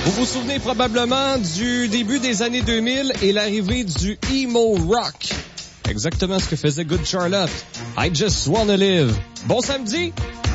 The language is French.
Vous vous souvenez probablement du début des années 2000 et l'arrivée du emo rock. Exactement ce que faisait Good Charlotte. I Just Wanna Live. Bon samedi!